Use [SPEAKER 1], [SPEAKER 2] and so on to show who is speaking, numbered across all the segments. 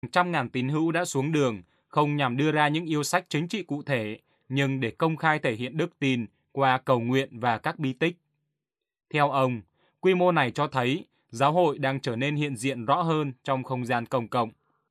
[SPEAKER 1] Trăm ngàn tín hữu đã xuống đường, không nhằm đưa ra những yêu sách chính trị cụ thể, nhưng để công khai thể hiện đức tin qua cầu nguyện và các bí tích. Theo ông, quy mô này cho thấy giáo hội đang trở nên hiện diện rõ hơn trong không gian công cộng.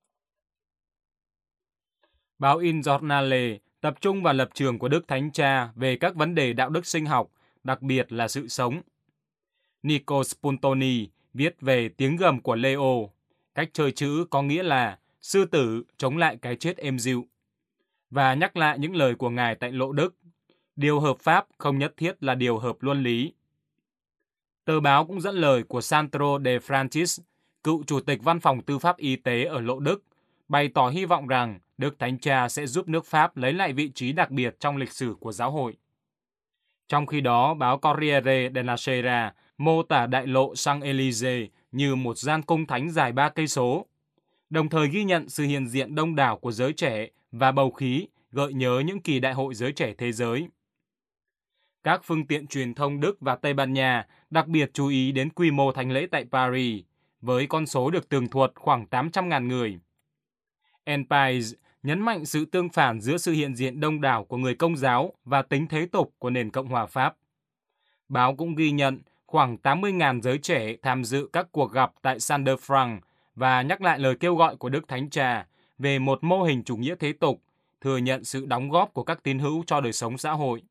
[SPEAKER 1] Báo Il Giornale tập trung vào lập trường của Đức Thánh Cha về các vấn đề đạo đức sinh học, đặc biệt là sự sống. Nico Spuntoni viết về tiếng gầm của Leo, cách chơi chữ có nghĩa là sư tử chống lại cái chết êm dịu, và nhắc lại những lời của Ngài tại Lộ Đức, điều hợp pháp không nhất thiết là điều hợp luân lý. Tờ báo cũng dẫn lời của Sandro De Francis, cựu chủ tịch văn phòng tư pháp y tế ở Lộ Đức, bày tỏ hy vọng rằng Đức Thánh Cha sẽ giúp nước Pháp lấy lại vị trí đặc biệt trong lịch sử của giáo hội. Trong khi đó, báo Corriere della Sera mô tả đại lộ Champs-Élysées như một gian cung thánh dài 3 cây số, đồng thời ghi nhận sự hiện diện đông đảo của giới trẻ và bầu khí gợi nhớ những kỳ đại hội giới trẻ thế giới. Các phương tiện truyền thông Đức và Tây Ban Nha đặc biệt chú ý đến quy mô thánh lễ tại Paris, với con số được tường thuật khoảng 800.000 người. El País nhấn mạnh sự tương phản giữa sự hiện diện đông đảo của người Công giáo và tính thế tục của nền Cộng hòa Pháp. Báo cũng ghi nhận khoảng 80.000 giới trẻ tham dự các cuộc gặp tại Saint-Franc và nhắc lại lời kêu gọi của Đức Thánh Cha về một mô hình chủ nghĩa thế tục, thừa nhận sự đóng góp của các tín hữu cho đời sống xã hội.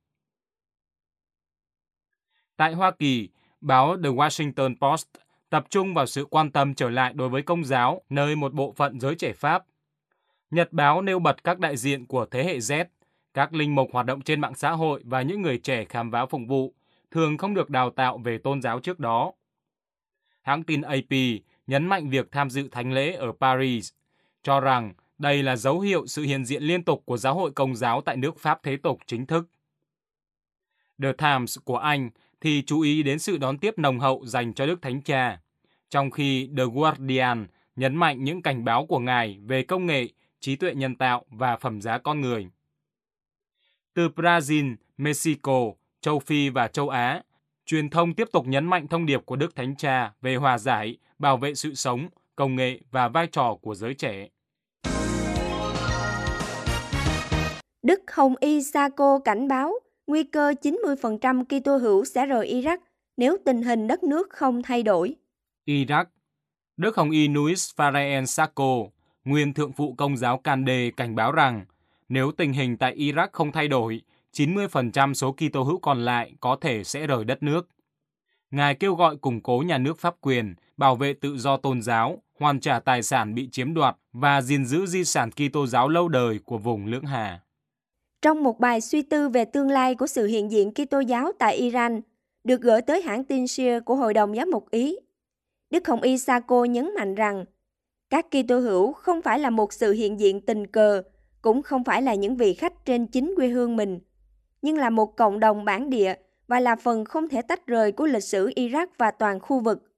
[SPEAKER 1] Tại Hoa Kỳ, báo The Washington Post tập trung vào sự quan tâm trở lại đối với Công giáo nơi một bộ phận giới trẻ Pháp. Nhật báo nêu bật các đại diện của thế hệ Z, các linh mục hoạt động trên mạng xã hội và những người trẻ khám phá phụng vụ, thường không được đào tạo về tôn giáo trước đó. Hãng tin AP nhấn mạnh việc tham dự thánh lễ ở Paris, cho rằng đây là dấu hiệu sự hiện diện liên tục của giáo hội Công giáo tại nước Pháp thế tục chính thức. The Times của Anh thì chú ý đến sự đón tiếp nồng hậu dành cho Đức Thánh Cha, trong khi The Guardian nhấn mạnh những cảnh báo của Ngài về công nghệ, trí tuệ nhân tạo và phẩm giá con người. Từ Brazil, Mexico, châu Phi và châu Á, truyền thông tiếp tục nhấn mạnh thông điệp của Đức Thánh Cha về hòa giải, bảo vệ sự sống, công nghệ và vai trò của giới trẻ.
[SPEAKER 2] Đức Hồng Y Sako cảnh báo nguy cơ 90% Kitô hữu sẽ rời Iraq nếu tình hình đất nước không thay đổi.
[SPEAKER 1] Iraq. Đức Hồng Y Luis Fareen Sako, nguyên thượng phụ Công giáo Cande cảnh báo rằng nếu tình hình tại Iraq không thay đổi, 90% số Kitô hữu còn lại có thể sẽ rời đất nước. Ngài kêu gọi củng cố nhà nước pháp quyền, bảo vệ tự do tôn giáo, hoàn trả tài sản bị chiếm đoạt và gìn giữ di sản Kitô giáo lâu đời của vùng Lưỡng Hà.
[SPEAKER 2] Trong một bài suy tư về tương lai của sự hiện diện Kitô giáo tại Iran, được gửi tới hãng tin Shia của Hội đồng Giám mục Ý, Đức Hồng Y Sako nhấn mạnh rằng các Kitô hữu không phải là một sự hiện diện tình cờ, cũng không phải là những vị khách trên chính quê hương mình, nhưng là một cộng đồng bản địa và là phần không thể tách rời của lịch sử Iraq và toàn khu vực.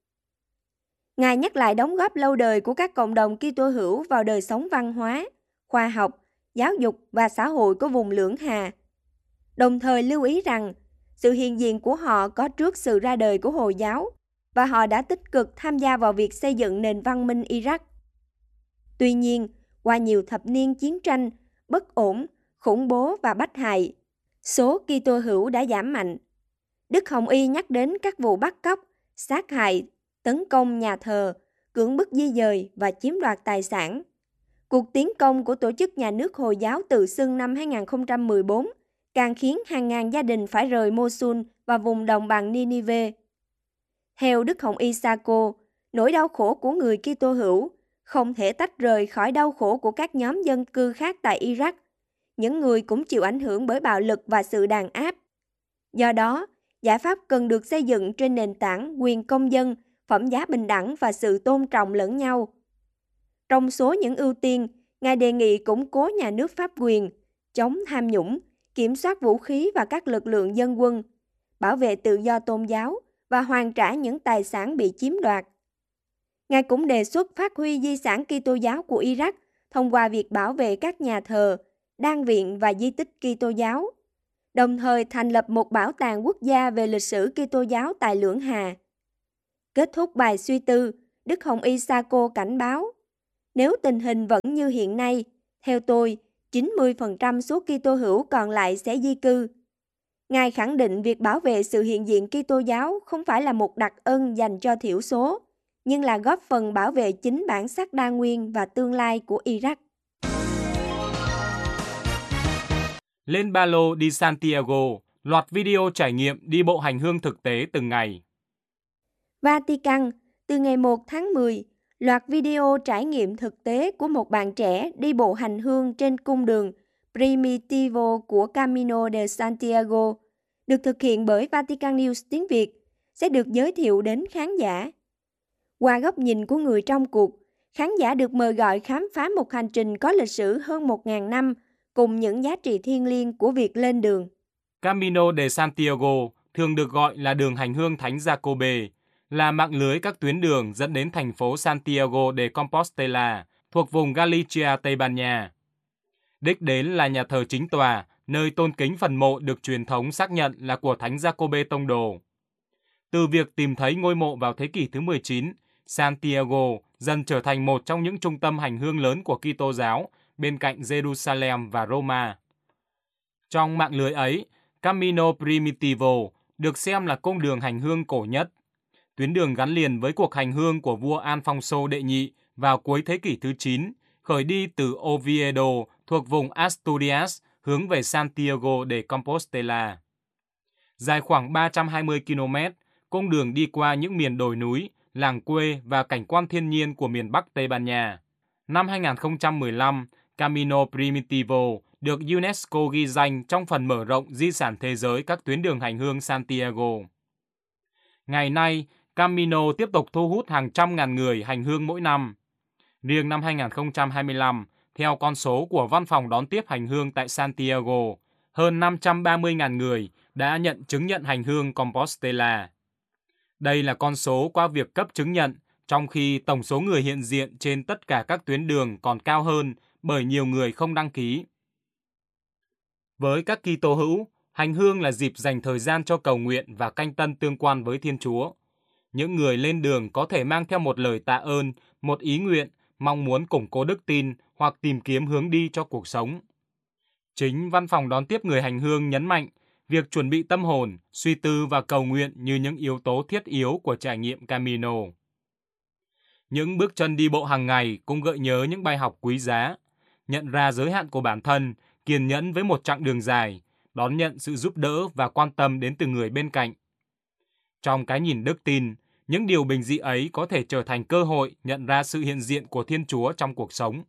[SPEAKER 2] Ngài nhắc lại đóng góp lâu đời của các cộng đồng Kitô hữu vào đời sống văn hóa, khoa học, giáo dục và xã hội của vùng Lưỡng Hà. Đồng thời lưu ý rằng sự hiện diện của họ có trước sự ra đời của Hồi giáo và họ đã tích cực tham gia vào việc xây dựng nền văn minh Iraq. Tuy nhiên, qua nhiều thập niên chiến tranh, bất ổn, khủng bố và bách hại, số Kitô hữu đã giảm mạnh. Đức Hồng Y nhắc đến các vụ bắt cóc, sát hại, tấn công nhà thờ, cưỡng bức di dời và chiếm đoạt tài sản. Cuộc tiến công của tổ chức nhà nước Hồi giáo tự xưng năm 2014 càng khiến hàng ngàn gia đình phải rời Mosul và vùng đồng bằng Ninive. Theo Đức Hồng Y Sako, nỗi đau khổ của người Kitô hữu không thể tách rời khỏi đau khổ của các nhóm dân cư khác tại Iraq. Những người cũng chịu ảnh hưởng bởi bạo lực và sự đàn áp. Do đó, giải pháp cần được xây dựng trên nền tảng quyền công dân, phẩm giá bình đẳng và sự tôn trọng lẫn nhau. Trong số những ưu tiên, Ngài đề nghị củng cố nhà nước pháp quyền, chống tham nhũng, kiểm soát vũ khí và các lực lượng dân quân, bảo vệ tự do tôn giáo và hoàn trả những tài sản bị chiếm đoạt. Ngài cũng đề xuất phát huy di sản Kitô giáo của Iraq thông qua việc bảo vệ các nhà thờ, đan viện và di tích Kitô giáo, đồng thời thành lập một bảo tàng quốc gia về lịch sử Kitô giáo tại Lưỡng Hà. Kết thúc bài suy tư, Đức Hồng Y Sako cảnh báo, Nếu tình hình vẫn như hiện nay, theo tôi, 90% số Kitô hữu còn lại sẽ di cư. Ngài khẳng định việc bảo vệ sự hiện diện Kitô giáo không phải là một đặc ân dành cho thiểu số, nhưng là góp phần bảo vệ chính bản sắc đa nguyên và tương lai của Iraq.
[SPEAKER 1] Lên ba lô đi Santiago, loạt video trải nghiệm đi bộ hành hương thực tế từng ngày.
[SPEAKER 2] Vatican, từ ngày 1 tháng 10, loạt video trải nghiệm thực tế của một bạn trẻ đi bộ hành hương trên cung đường Primitivo của Camino de Santiago, được thực hiện bởi Vatican News tiếng Việt, sẽ được giới thiệu đến khán giả. Qua góc nhìn của người trong cuộc, khán giả được mời gọi khám phá một hành trình có lịch sử hơn 1.000 năm, cùng những giá trị thiêng liêng của việc lên đường.
[SPEAKER 1] Camino de Santiago thường được gọi là đường hành hương Thánh Giacobbe, là mạng lưới các tuyến đường dẫn đến thành phố Santiago de Compostela, thuộc vùng Galicia, Tây Ban Nha. Đích đến là nhà thờ chính tòa, nơi tôn kính phần mộ được truyền thống xác nhận là của Thánh Giacobbe Tông Đồ. Từ việc tìm thấy ngôi mộ vào thế kỷ thứ 19, Santiago dần trở thành một trong những trung tâm hành hương lớn của Kitô giáo, bên cạnh Jerusalem và Roma. Trong mạng lưới ấy, Camino Primitivo được xem là cung đường hành hương cổ nhất. Tuyến đường gắn liền với cuộc hành hương của vua Alfonso đệ nhị vào cuối thế kỷ thứ 9, khởi đi từ Oviedo thuộc vùng Asturias hướng về Santiago de Compostela. Dài khoảng 320 km, cung đường đi qua những miền đồi núi, làng quê và cảnh quan thiên nhiên của miền Bắc Tây Ban Nha. Năm 2015, Camino Primitivo được UNESCO ghi danh trong phần mở rộng di sản thế giới các tuyến đường hành hương Santiago. Ngày nay, Camino tiếp tục thu hút hàng trăm ngàn người hành hương mỗi năm. Riêng năm 2025, theo con số của Văn phòng đón tiếp hành hương tại Santiago, hơn 530.000 người đã nhận chứng nhận hành hương Compostela. Đây là con số qua việc cấp chứng nhận, trong khi tổng số người hiện diện trên tất cả các tuyến đường còn cao hơn bởi nhiều người không đăng ký. Với các Kitô hữu, hành hương là dịp dành thời gian cho cầu nguyện và canh tân tương quan với Thiên Chúa. Những người lên đường có thể mang theo một lời tạ ơn, một ý nguyện, mong muốn củng cố đức tin hoặc tìm kiếm hướng đi cho cuộc sống. Chính Văn phòng đón tiếp người hành hương nhấn mạnh việc chuẩn bị tâm hồn, suy tư và cầu nguyện như những yếu tố thiết yếu của trải nghiệm Camino. Những bước chân đi bộ hàng ngày cũng gợi nhớ những bài học quý giá, nhận ra giới hạn của bản thân, kiên nhẫn với một chặng đường dài, đón nhận sự giúp đỡ và quan tâm đến từ người bên cạnh. Trong cái nhìn đức tin, những điều bình dị ấy có thể trở thành cơ hội nhận ra sự hiện diện của Thiên Chúa trong cuộc sống.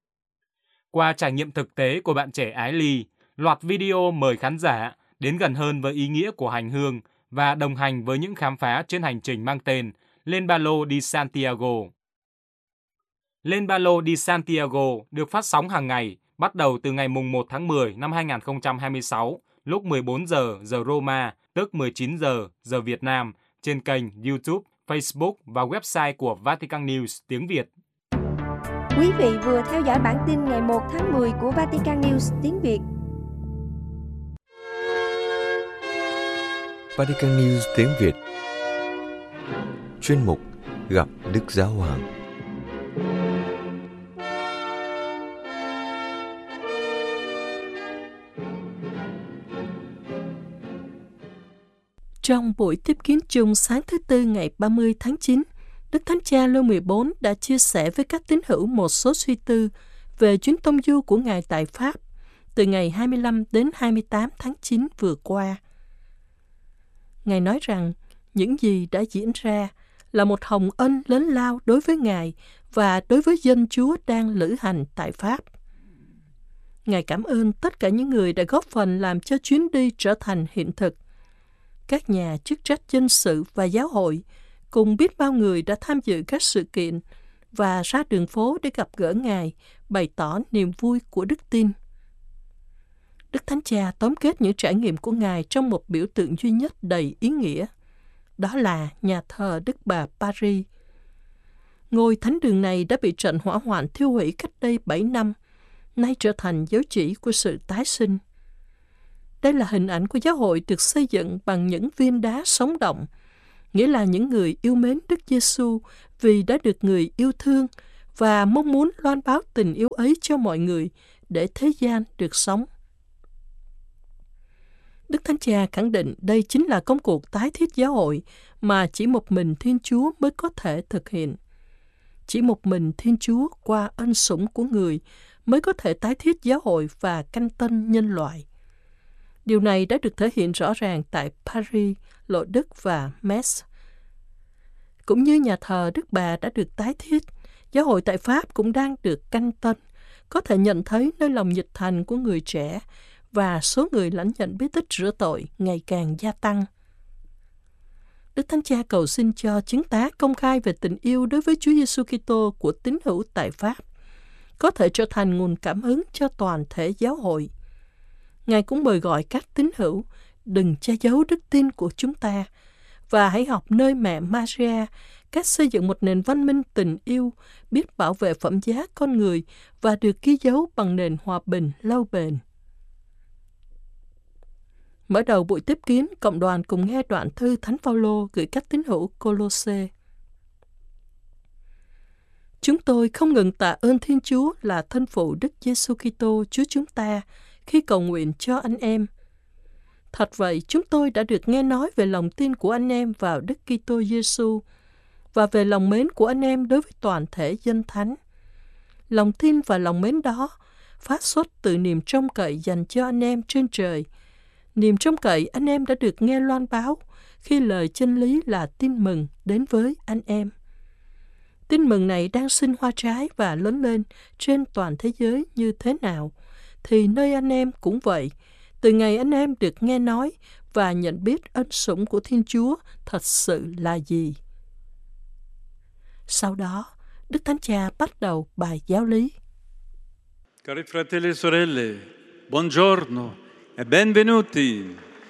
[SPEAKER 1] Qua trải nghiệm thực tế của bạn trẻ Ái Ly, loạt video mời khán giả đến gần hơn với ý nghĩa của hành hương và đồng hành với những khám phá trên hành trình mang tên Lên ba lô đi Santiago. Lên ba lô đi Santiago được phát sóng hàng ngày, bắt đầu từ ngày mùng 1 tháng 10 năm 2026, lúc 14 giờ giờ Roma, tức 19 giờ Việt Nam, trên kênh YouTube, Facebook và website của Vatican News tiếng Việt.
[SPEAKER 2] Quý vị vừa theo dõi bản tin ngày 1 tháng 10 của Vatican News tiếng Việt.
[SPEAKER 3] Vatican News tiếng Việt. Chuyên mục Gặp Đức Giáo Hoàng.
[SPEAKER 4] Trong buổi tiếp kiến chung sáng thứ Tư ngày 30 tháng 9, Đức Thánh Cha Leo 14 đã chia sẻ với các tín hữu một số suy tư về chuyến tông du của Ngài tại Pháp từ ngày 25 đến 28 tháng 9 vừa qua. Ngài nói rằng những gì đã diễn ra là một hồng ân lớn lao đối với Ngài và đối với dân Chúa đang lữ hành tại Pháp. Ngài cảm ơn tất cả những người đã góp phần làm cho chuyến đi trở thành hiện thực. Các nhà chức trách dân sự và giáo hội cùng biết bao người đã tham dự các sự kiện và ra đường phố để gặp gỡ Ngài, bày tỏ niềm vui của đức tin. Đức Thánh Cha tóm kết những trải nghiệm của Ngài trong một biểu tượng duy nhất đầy ý nghĩa. Đó là nhà thờ Đức Bà Paris. Ngôi thánh đường này đã bị trận hỏa hoạn thiêu hủy cách đây 7 năm, nay trở thành dấu chỉ của sự tái sinh. Đây là hình ảnh của giáo hội được xây dựng bằng những viên đá sống động, nghĩa là những người yêu mến Đức Giêsu vì đã được người yêu thương và mong muốn loan báo tình yêu ấy cho mọi người để thế gian được sống. Đức Thánh Cha khẳng định đây chính là công cuộc tái thiết giáo hội mà chỉ một mình Thiên Chúa mới có thể thực hiện. Chỉ một mình Thiên Chúa qua ân sủng của người mới có thể tái thiết giáo hội và canh tân nhân loại. Điều này đã được thể hiện rõ ràng tại Paris, Lộ Đức và Metz. Cũng như nhà thờ Đức Bà đã được tái thiết, giáo hội tại Pháp cũng đang được canh tân, có thể nhận thấy nơi lòng nhiệt thành của người trẻ và số người lãnh nhận bí tích rửa tội ngày càng gia tăng. Đức Thánh Cha cầu xin cho chứng tá công khai về tình yêu đối với Chúa Giêsu Kitô của tín hữu tại Pháp có thể trở thành nguồn cảm hứng cho toàn thể giáo hội. Ngài cũng mời gọi các tín hữu đừng che giấu đức tin của chúng ta và hãy học nơi mẹ Maria cách xây dựng một nền văn minh tình yêu, biết bảo vệ phẩm giá con người và được ghi dấu bằng nền hòa bình lâu bền. Mở đầu buổi tiếp kiến, cộng đoàn cùng nghe đoạn thư Thánh Phaolô gửi các tín hữu Cô-lô-sê. Chúng tôi không ngừng tạ ơn Thiên Chúa là thân phụ Đức Giêsu Kitô Chúa chúng ta khi cầu nguyện cho anh em. Thật vậy, chúng tôi đã được nghe nói về lòng tin của anh em vào Đức Kitô Giêsu và về lòng mến của anh em đối với toàn thể dân thánh. Lòng tin và lòng mến đó phát xuất từ niềm trông cậy dành cho anh em trên trời. Niềm trông cậy anh em đã được nghe loan báo khi lời chân lý là tin mừng đến với anh em. Tin mừng này đang sinh hoa trái và lớn lên trên toàn thế giới như thế nào, thì nơi anh em cũng vậy. Từ ngày anh em được nghe nói và nhận biết ân sủng của Thiên Chúa thật sự là gì. Sau đó, Đức Thánh Cha bắt đầu bài giáo lý.
[SPEAKER 5] Cari fratelli e sorelle, buongiorno e benvenuti.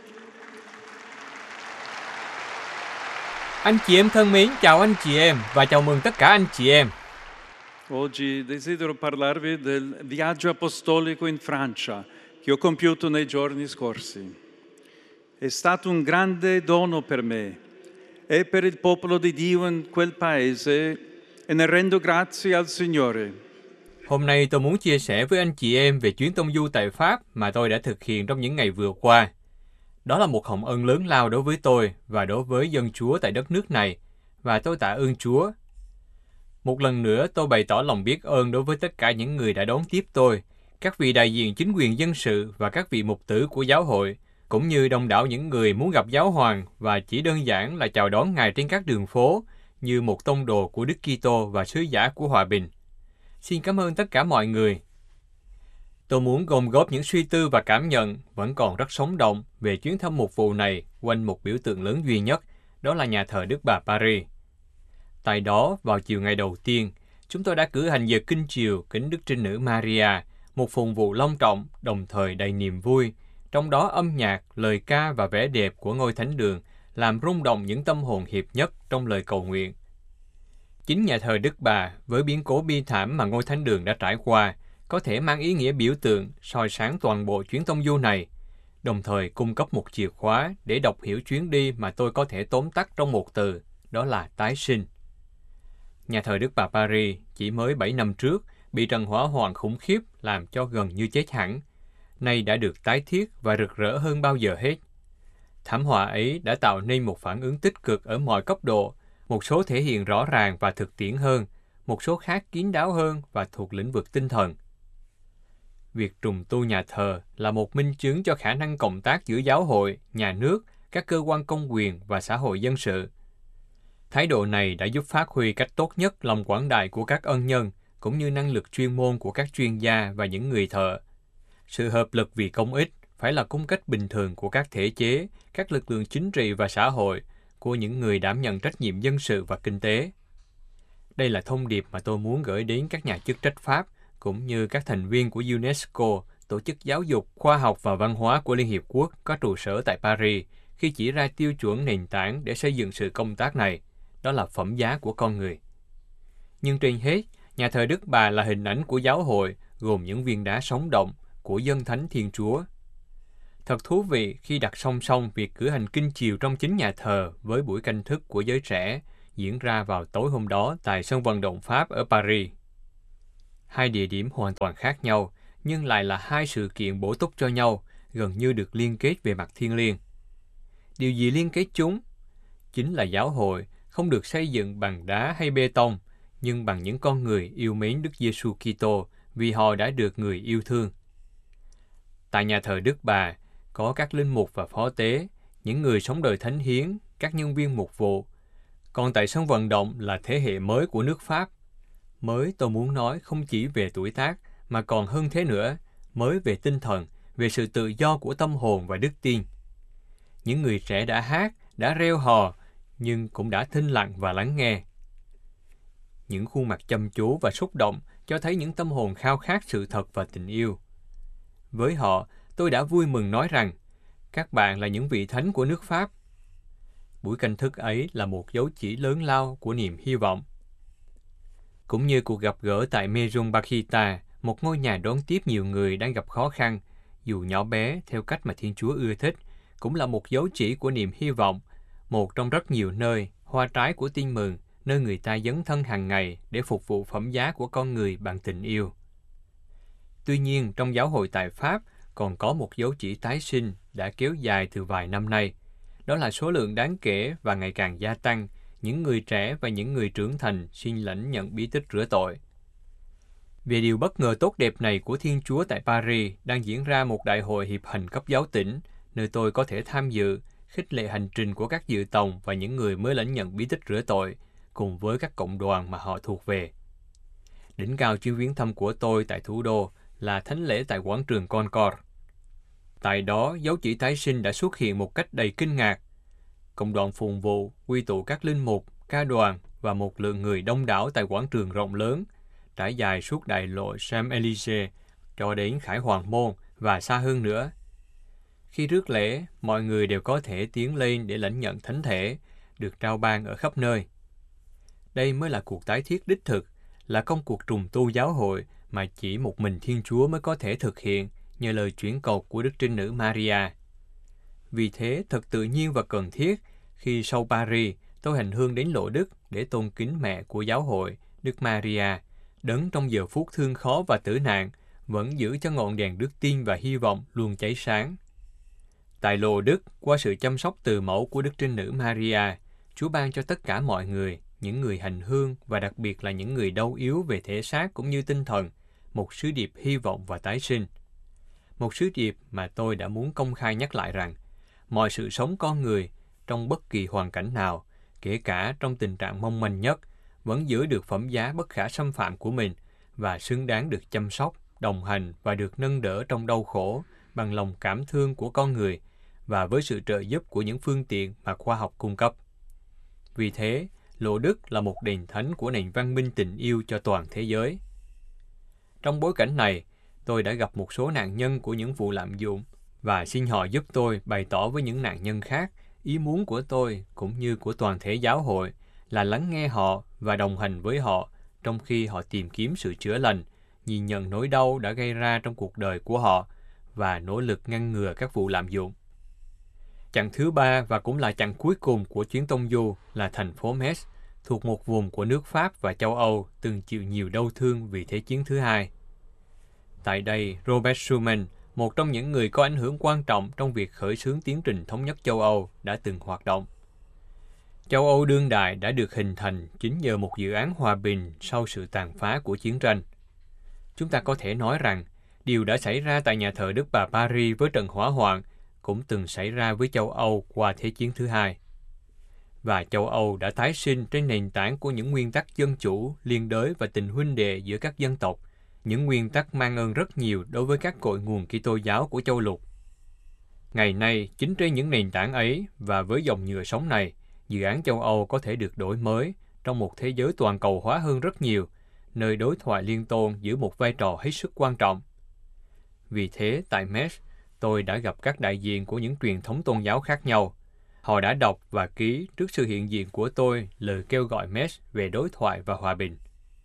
[SPEAKER 6] Anh chị em thân mến, chào anh chị em và chào mừng tất cả anh chị em.
[SPEAKER 5] Oggi desidero parlarvi del viaggio apostolico in Francia che ho compiuto nei giorni scorsi. È stato un grande dono per me e per il popolo di Dio in quel paese e ne rendo grazie al Signore.
[SPEAKER 6] Hôm nay tôi muốn chia sẻ với anh chị em về chuyến tông du tại Pháp mà tôi đã thực hiện trong những ngày vừa qua. Đó là một hồng ân lớn lao đối với tôi và đối với dân Chúa tại đất nước này, và tôi tạ ơn Chúa. Một lần nữa tôi bày tỏ lòng biết ơn đối với tất cả những người đã đón tiếp tôi, các vị đại diện chính quyền dân sự và các vị mục tử của giáo hội, cũng như đông đảo những người muốn gặp giáo hoàng và chỉ đơn giản là chào đón Ngài trên các đường phố như một tông đồ của Đức Kitô và sứ giả của hòa bình. Xin cảm ơn tất cả mọi người. Tôi muốn gom góp những suy tư và cảm nhận vẫn còn rất sống động về chuyến thăm mục vụ này quanh một biểu tượng lớn duy nhất, đó là nhà thờ Đức Bà Paris. Tại đó, vào chiều ngày đầu tiên, chúng tôi đã cử hành giờ kinh chiều kính Đức Trinh Nữ Maria, một phụng vụ long trọng, đồng thời đầy niềm vui, trong đó âm nhạc, lời ca và vẻ đẹp của ngôi thánh đường làm rung động những tâm hồn hiệp nhất trong lời cầu nguyện. Chính nhà thờ Đức Bà, với biến cố bi thảm mà ngôi thánh đường đã trải qua, có thể mang ý nghĩa biểu tượng soi sáng toàn bộ chuyến tông du này, đồng thời cung cấp một chìa khóa để đọc hiểu chuyến đi mà tôi có thể tóm tắt trong một từ, đó là tái sinh. Nhà thờ Đức Bà Paris chỉ mới 7 năm trước bị trận hỏa hoạn khủng khiếp làm cho gần như chết hẳn, nay đã được tái thiết và rực rỡ hơn bao giờ hết. Thảm họa ấy đã tạo nên một phản ứng tích cực ở mọi cấp độ, một số thể hiện rõ ràng và thực tiễn hơn, một số khác kín đáo hơn và thuộc lĩnh vực tinh thần. Việc trùng tu nhà thờ là một minh chứng cho khả năng cộng tác giữa giáo hội, nhà nước, các cơ quan công quyền và xã hội dân sự. Thái độ này đã giúp phát huy cách tốt nhất lòng quảng đại của các ân nhân, cũng như năng lực chuyên môn của các chuyên gia và những người thợ. Sự hợp lực vì công ích phải là cung cách bình thường của các thể chế, các lực lượng chính trị và xã hội, của những người đảm nhận trách nhiệm dân sự và kinh tế. Đây là thông điệp mà tôi muốn gửi đến các nhà chức trách Pháp, cũng như các thành viên của UNESCO, Tổ chức Giáo dục, Khoa học và Văn hóa của Liên Hiệp Quốc có trụ sở tại Paris, khi chỉ ra tiêu chuẩn nền tảng để xây dựng sự công tác này, đó là phẩm giá của con người. Nhưng trên hết, nhà thờ Đức Bà là hình ảnh của giáo hội, gồm những viên đá sống động của dân thánh Thiên Chúa. Thật thú vị khi đặt song song việc cử hành kinh chiều trong chính nhà thờ với buổi canh thức của giới trẻ diễn ra vào tối hôm đó tại sân vận động Pháp ở Paris. Hai địa điểm hoàn toàn khác nhau, nhưng lại là hai sự kiện bổ túc cho nhau, gần như được liên kết về mặt thiêng liêng. Điều gì liên kết chúng? Chính là giáo hội không được xây dựng bằng đá hay bê tông, nhưng bằng những con người yêu mến Đức Giêsu Kitô vì họ đã được người yêu thương. Tại nhà thờ Đức Bà, có các linh mục và phó tế, những người sống đời thánh hiến, các nhân viên mục vụ. Còn tại sân vận động là thế hệ mới của nước Pháp. Mới tôi muốn nói không chỉ về tuổi tác, mà còn hơn thế nữa, mới về tinh thần, về sự tự do của tâm hồn và đức tin. Những người trẻ đã hát, đã reo hò, nhưng cũng đã thinh lặng và lắng nghe. Những khuôn mặt chăm chú và xúc động cho thấy những tâm hồn khao khát sự thật và tình yêu. Với họ, tôi đã vui mừng nói rằng, các bạn là những vị thánh của nước Pháp. Buổi canh thức ấy là một dấu chỉ lớn lao của niềm hy vọng. Cũng như cuộc gặp gỡ tại Maison Bakhita, một ngôi nhà đón tiếp nhiều người đang gặp khó khăn, dù nhỏ bé theo cách mà Thiên Chúa ưa thích, cũng là một dấu chỉ của niềm hy vọng, một trong rất nhiều nơi, hoa trái của tin mừng, nơi người ta dấn thân hàng ngày để phục vụ phẩm giá của con người bằng tình yêu. Tuy nhiên, trong giáo hội tại Pháp còn có một dấu chỉ tái sinh đã kéo dài từ vài năm nay. Đó là số lượng đáng kể và ngày càng gia tăng, những người trẻ và những người trưởng thành xin lãnh nhận bí tích rửa tội. Về điều bất ngờ tốt đẹp này của Thiên Chúa tại Paris, đang diễn ra một đại hội hiệp hành cấp giáo tỉnh, nơi tôi có thể tham dự, khích lệ hành trình của các dự tòng và những người mới lãnh nhận bí tích rửa tội, cùng với các cộng đoàn mà họ thuộc về. Đỉnh cao chuyến viếng thăm của tôi tại thủ đô là thánh lễ tại quảng trường Concorde. Tại đó, dấu chỉ tái sinh đã xuất hiện một cách đầy kinh ngạc. Cộng đoàn phụng vụ quy tụ các linh mục, ca đoàn và một lượng người đông đảo tại quảng trường rộng lớn, trải dài suốt đại lộ Champs-Élysées cho đến Khải Hoàng Môn và xa hơn nữa. Khi rước lễ, mọi người đều có thể tiến lên để lãnh nhận thánh thể, được trao ban ở khắp nơi. Đây mới là cuộc tái thiết đích thực, là công cuộc trùng tu giáo hội mà chỉ một mình Thiên Chúa mới có thể thực hiện nhờ lời chuyển cầu của Đức Trinh Nữ Maria. Vì thế, thật tự nhiên và cần thiết khi sau Paris, tôi hành hương đến Lộ Đức để tôn kính mẹ của giáo hội, Đức Maria, đấng trong giờ phút thương khó và tử nạn, vẫn giữ cho ngọn đèn đức tin và hy vọng luôn cháy sáng. Tại Lộ Đức, qua sự chăm sóc từ mẫu của Đức Trinh Nữ Maria, Chúa ban cho tất cả mọi người, những người hành hương và đặc biệt là những người đau yếu về thể xác cũng như tinh thần, một sứ điệp hy vọng và tái sinh. Một sứ điệp mà tôi đã muốn công khai nhắc lại rằng, mọi sự sống con người, trong bất kỳ hoàn cảnh nào, kể cả trong tình trạng mong manh nhất, vẫn giữ được phẩm giá bất khả xâm phạm của mình và xứng đáng được chăm sóc, đồng hành và được nâng đỡ trong đau khổ bằng lòng cảm thương của con người và với sự trợ giúp của những phương tiện mà khoa học cung cấp. Vì thế, Lộ Đức là một đền thánh của nền văn minh tình yêu cho toàn thế giới. Trong bối cảnh này, tôi đã gặp một số nạn nhân của những vụ lạm dụng và xin họ giúp tôi bày tỏ với những nạn nhân khác ý muốn của tôi cũng như của toàn thể giáo hội là lắng nghe họ và đồng hành với họ trong khi họ tìm kiếm sự chữa lành, nhìn nhận nỗi đau đã gây ra trong cuộc đời của họ và nỗ lực ngăn ngừa các vụ lạm dụng. Chặng thứ 3 và cũng là chặng cuối cùng của chuyến tông du là thành phố Metz, thuộc một vùng của nước Pháp và châu Âu từng chịu nhiều đau thương vì Thế chiến thứ hai. Tại đây, Robert Schuman, một trong những người có ảnh hưởng quan trọng trong việc khởi xướng tiến trình thống nhất châu Âu, đã từng hoạt động. Châu Âu đương đại đã được hình thành chính nhờ một dự án hòa bình sau sự tàn phá của chiến tranh. Chúng ta có thể nói rằng, điều đã xảy ra tại nhà thờ Đức Bà Paris với trận hỏa hoạn cũng từng xảy ra với châu Âu qua Thế chiến thứ hai. Và châu Âu đã tái sinh trên nền tảng của những nguyên tắc dân chủ, liên đới và tình huynh đệ giữa các dân tộc, những nguyên tắc mang ơn rất nhiều đối với các cội nguồn Kitô giáo của châu lục. Ngày nay, chính trên những nền tảng ấy và với dòng nhựa sống này, dự án châu Âu có thể được đổi mới trong một thế giới toàn cầu hóa hơn rất nhiều, nơi đối thoại liên tôn giữ một vai trò hết sức quan trọng. Vì thế, tại Metz, tôi đã gặp các đại diện của những truyền thống tôn giáo khác nhau. Họ đã đọc và ký trước sự hiện diện của tôi lời kêu gọi Metz về đối thoại và hòa bình.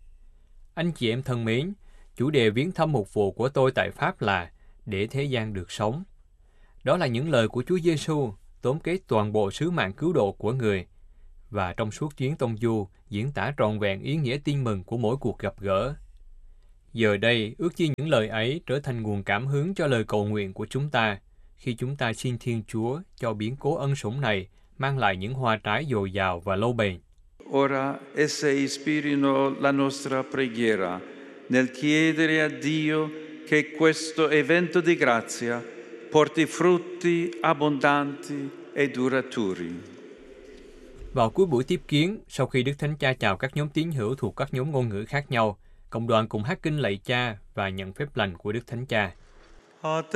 [SPEAKER 6] Anh chị em thân mến, chủ đề viếng thăm mục vụ của tôi tại Pháp là để thế gian được sống. Đó là những lời của Chúa Giêsu tóm kết toàn bộ sứ mạng cứu độ của người, và trong suốt chuyến tông du diễn tả trọn vẹn ý nghĩa tin mừng của mỗi cuộc gặp gỡ. Giờ đây, ước chi những lời ấy trở thành nguồn cảm hứng cho lời cầu nguyện của chúng ta, khi chúng ta xin Thiên Chúa cho biến cố ân sủng này mang lại những hoa trái dồi dào và lâu bền.
[SPEAKER 5] Ora esse ispirino la nostra preghiera nel chiedere a Dio che questo evento di grazia porti frutti abbondanti e duraturi.
[SPEAKER 6] Vào cuối buổi tiếp kiến, sau khi Đức Thánh Cha chào các nhóm tín hữu thuộc các nhóm ngôn ngữ khác nhau, cộng đoàn cùng hát kinh lạy Cha và nhận phép lành của Đức Thánh Cha.